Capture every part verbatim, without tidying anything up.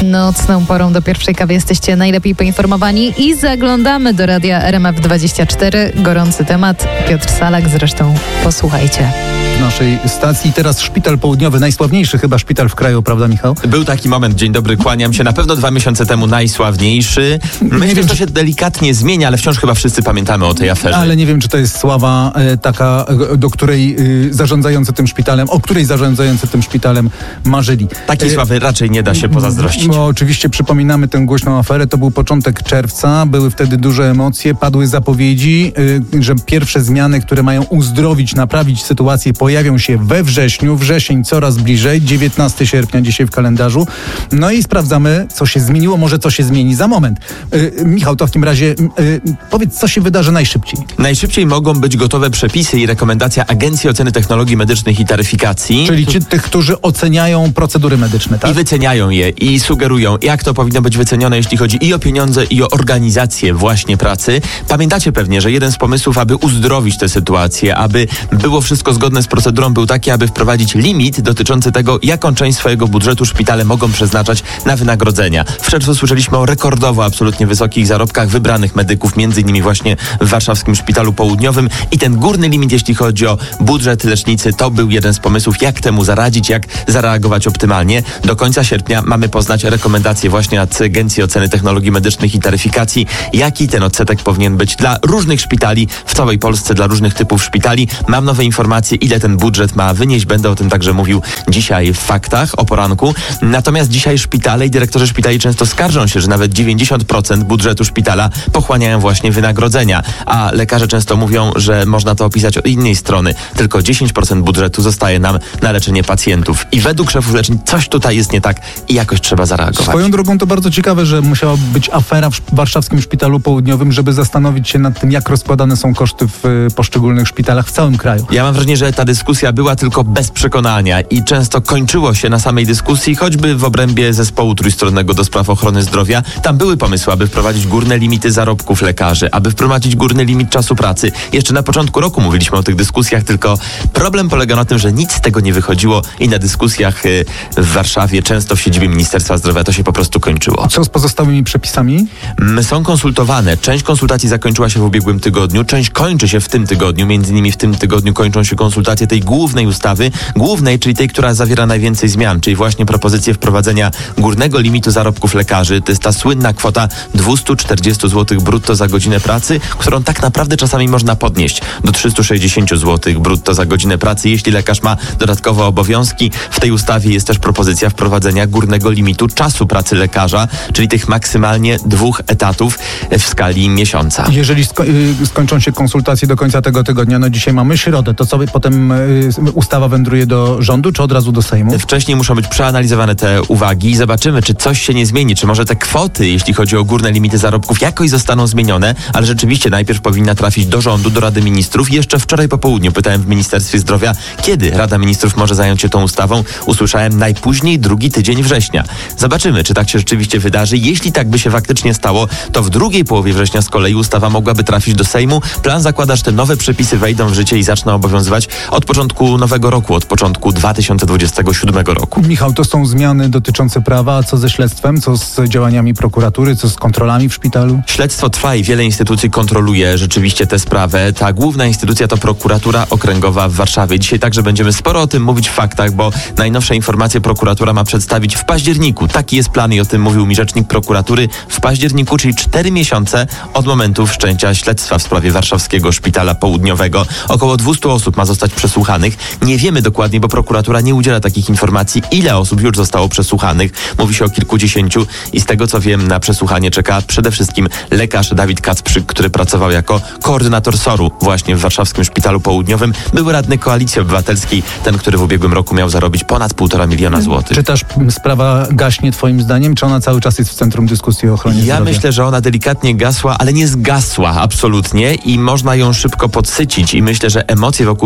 Nocną porą do pierwszej kawy jesteście najlepiej poinformowani i zaglądamy do radia R M F dwadzieścia cztery. Gorący temat. Piotr Salak zresztą. Posłuchajcie. W naszej stacji teraz Szpital Południowy, najsławniejszy chyba szpital w kraju, prawda, Michał? Był taki moment, dzień dobry, kłaniam się, na pewno dwa miesiące temu najsławniejszy. Myślę, że to się delikatnie zmienia, ale wciąż chyba wszyscy pamiętamy o tej aferze. Ale nie wiem, czy to jest sława e, taka, e, do której e, zarządzający tym szpitalem, o której zarządzający tym szpitalem marzyli. Takiej e, sławy raczej nie da się pozazdrościć. Bo oczywiście przypominamy tę głośną aferę, to był początek czerwca, były wtedy duże emocje, padły zapowiedzi, e, że pierwsze zmiany, które mają uzdrowić, naprawić sytuację, pojawią się we wrześniu. Wrzesień coraz bliżej, dziewiętnastego sierpnia dzisiaj w kalendarzu. No i sprawdzamy, co się zmieniło, może co się zmieni za moment. Yy, Michał, to w takim razie yy, powiedz, co się wydarzy najszybciej. Najszybciej mogą być gotowe przepisy i rekomendacja Agencji Oceny Technologii Medycznych i Taryfikacji. Czyli ci, tych, którzy oceniają procedury medyczne, tak? I wyceniają je i sugerują, jak to powinno być wycenione, jeśli chodzi i o pieniądze, i o organizację właśnie pracy. Pamiętacie pewnie, że jeden z pomysłów, aby uzdrowić tę sytuację, aby było wszystko zgodne z procedurą, był taki, aby wprowadzić limit dotyczący tego, jaką część swojego budżetu szpitale mogą przeznaczać na wynagrodzenia. W czerwcu słyszeliśmy o rekordowo absolutnie wysokich zarobkach wybranych medyków, między innymi właśnie w warszawskim Szpitalu Południowym, i ten górny limit, jeśli chodzi o budżet lecznicy, to był jeden z pomysłów, jak temu zaradzić, jak zareagować optymalnie. Do końca sierpnia mamy poznać rekomendacje właśnie od Agencji Oceny Technologii Medycznych i Taryfikacji, jaki ten odsetek powinien być dla różnych szpitali w całej Polsce, dla różnych typów szpitali. Mam nowe informacje, ile ten budżet ma wynieść. Będę o tym także mówił dzisiaj w Faktach o poranku. Natomiast dzisiaj szpitale i dyrektorzy szpitali często skarżą się, że nawet dziewięćdziesiąt procent budżetu szpitala pochłaniają właśnie wynagrodzenia, a lekarze często mówią, że można to opisać od innej strony. Tylko dziesięć procent budżetu zostaje nam na leczenie pacjentów. I według szefów leczeń coś tutaj jest nie tak i jakoś trzeba zareagować. Swoją drogą to bardzo ciekawe, że musiała być afera w warszawskim Szpitalu Południowym, żeby zastanowić się nad tym, jak rozkładane są koszty w y, poszczególnych szpitalach w całym kraju. Ja mam wrażenie, że ta dyskusja była tylko bez przekonania i często kończyło się na samej dyskusji, choćby w obrębie zespołu trójstronnego do spraw ochrony zdrowia. Tam były pomysły, aby wprowadzić górne limity zarobków lekarzy, aby wprowadzić górny limit czasu pracy. Jeszcze na początku roku mówiliśmy o tych dyskusjach, tylko problem polega na tym, że nic z tego nie wychodziło i na dyskusjach w Warszawie, często w siedzibie Ministerstwa Zdrowia, to się po prostu kończyło. Co z pozostałymi przepisami? Są konsultowane. Część konsultacji zakończyła się w ubiegłym tygodniu, część kończy się w tym tygodniu. Między innymi w tym tygodniu kończą się konsultacje tej głównej ustawy, głównej, czyli tej, która zawiera najwięcej zmian, czyli właśnie propozycję wprowadzenia górnego limitu zarobków lekarzy. To jest ta słynna kwota dwieście czterdzieści złotych brutto za godzinę pracy, którą tak naprawdę czasami można podnieść do trzysta sześćdziesiąt złotych brutto za godzinę pracy, jeśli lekarz ma dodatkowe obowiązki. W tej ustawie jest też propozycja wprowadzenia górnego limitu czasu pracy lekarza, czyli tych maksymalnie dwóch etatów w skali miesiąca. Jeżeli sko- y- skończą się konsultacje do końca tego tygodnia, no dzisiaj mamy środę, to co potem y- ustawa wędruje do rządu, czy od razu do Sejmu? Wcześniej muszą być przeanalizowane te uwagi i zobaczymy, czy coś się nie zmieni, czy może te kwoty, jeśli chodzi o górne limity zarobków, jakoś zostaną zmienione, ale rzeczywiście najpierw powinna trafić do rządu, do Rady Ministrów. Jeszcze wczoraj po południu pytałem w Ministerstwie Zdrowia, kiedy Rada Ministrów może zająć się tą ustawą. Usłyszałem najpóźniej drugi tydzień września. Zobaczymy, czy tak się rzeczywiście wydarzy. Jeśli tak by się faktycznie stało, to w drugiej połowie września z kolei ustawa mogłaby trafić do Sejmu. Plan zakłada, że te nowe przepisy wejdą w życie i zaczną obowiązywać od początku nowego roku, od początku dwa tysiące dwudziestego siódmego roku. Michał, to są zmiany dotyczące prawa, a co ze śledztwem, co z działaniami prokuratury, co z kontrolami w szpitalu? Śledztwo trwa i wiele instytucji kontroluje rzeczywiście tę sprawę. Ta główna instytucja to Prokuratura Okręgowa w Warszawie. Dzisiaj także będziemy sporo o tym mówić w Faktach, bo najnowsze informacje prokuratura ma przedstawić w październiku. Taki jest plan i o tym mówił mi rzecznik prokuratury. W październiku, czyli cztery miesiące od momentu wszczęcia śledztwa w sprawie warszawskiego Szpitala Południowego. Około dwieście osób ma zostać przesłuchanych. Nie wiemy dokładnie, bo prokuratura nie udziela takich informacji, ile osób już zostało przesłuchanych. Mówi się o kilkudziesięciu i z tego co wiem, na przesłuchanie czeka przede wszystkim lekarz Dawid Kacprzyk, który pracował jako koordynator S O R-u właśnie w warszawskim Szpitalu Południowym. Był radny Koalicji Obywatelskiej, ten, który w ubiegłym roku miał zarobić ponad półtora miliona złotych. Czy też sprawa gaśnie twoim zdaniem, czy ona cały czas jest w centrum dyskusji o ochronie Ja zdrowia? myślę, że ona delikatnie gasła, ale nie zgasła absolutnie i można ją szybko podsycić i myślę, że emocje wokół niej były na tyle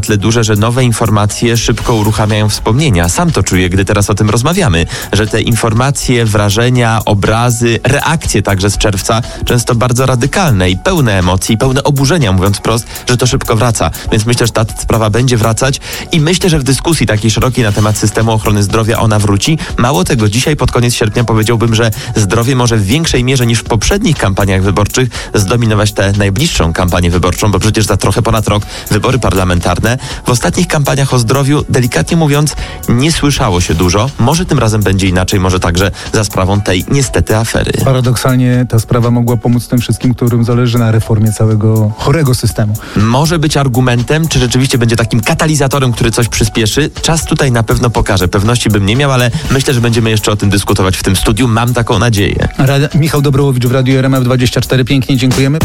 tyle duże, że nowe informacje szybko uruchamiają wspomnienia. Sam to czuję, gdy teraz o tym rozmawiamy, że te informacje, wrażenia, obrazy, reakcje także z czerwca, często bardzo radykalne i pełne emocji, pełne oburzenia, mówiąc wprost, że to szybko wraca. Więc myślę, że ta sprawa będzie wracać i myślę, że w dyskusji takiej szerokiej na temat systemu ochrony zdrowia ona wróci. Mało tego, dzisiaj pod koniec sierpnia powiedziałbym, że zdrowie może w większej mierze niż w poprzednich kampaniach wyborczych zdominować tę najbliższą kampanię wyborczą, bo przecież za trochę ponad rok wybory parlamentarne. W ostatnich kampaniach o zdrowiu, delikatnie mówiąc, nie słyszało się dużo. Może tym razem będzie inaczej, może także za sprawą tej niestety afery. Paradoksalnie ta sprawa mogła pomóc tym wszystkim, którym zależy na reformie całego chorego systemu. Może być argumentem, czy rzeczywiście będzie takim katalizatorem, który coś przyspieszy. Czas tutaj na pewno pokaże. Pewności bym nie miał, ale myślę, że będziemy jeszcze o tym dyskutować w tym studiu. Mam taką nadzieję. Rad- Michał Dobrołowicz w Radiu R M F dwadzieścia cztery. Pięknie dziękujemy.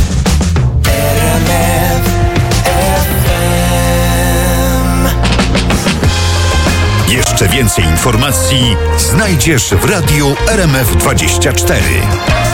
Jeszcze więcej informacji znajdziesz w Radiu R M F dwadzieścia cztery.